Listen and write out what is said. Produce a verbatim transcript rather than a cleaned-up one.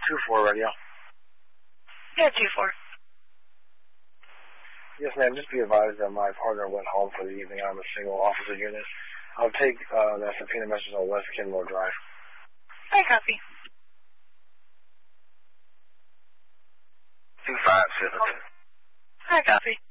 two four radio. Yeah, two four. Yes, ma'am. Just be advised that my partner went home for the evening. I'm a single officer unit. I'll take uh, that subpoena message on West Kenmore Drive. I copy. two five seven two. I copy.